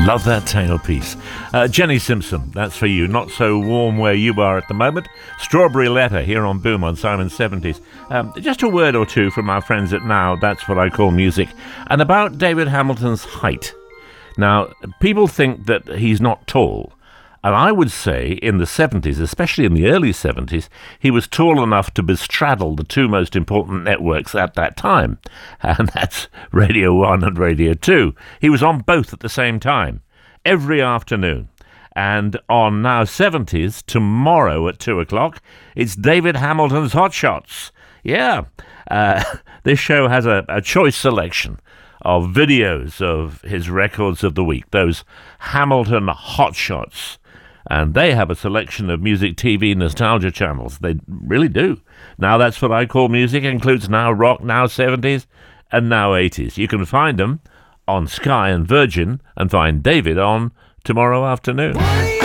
Love that tailpiece. Jenny Simpson, that's for you. Not so warm where you are at the moment. Strawberry Letter here on Boom on Simon's 70s. Just a word or two from our friends at Now, That's What I Call Music, and about David Hamilton's height. Now, people think that he's not tall. And I would say in the 70s, especially in the early 70s, he was tall enough to bestraddle the two most important networks at that time. And that's Radio 1 and Radio 2. He was on both at the same time, every afternoon. And on Now 70s, tomorrow at 2 o'clock, it's David Hamilton's Hot Shots. Yeah, this show has a choice selection of videos of his records of the week, those Hamilton Hot Shots. And they have a selection of music TV nostalgia channels. They really do. Now That's What I Call Music includes Now Rock, Now 70s, and Now 80s. You can find them on Sky and Virgin and find David on tomorrow afternoon.